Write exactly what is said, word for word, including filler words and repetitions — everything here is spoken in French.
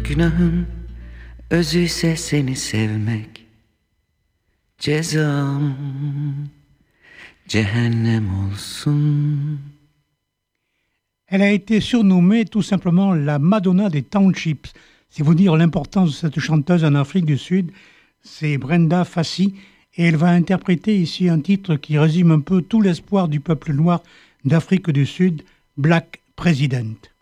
Günahın özüyse seni sevmek, cezam cehennem olsun. Elle a été surnommée tout simplement la Madonna des Townships. C'est vous dire l'importance de cette chanteuse en Afrique du Sud. C'est Brenda Fassie et elle va interpréter ici un titre qui résume un peu tout l'espoir du peuple noir d'Afrique du Sud, Black President.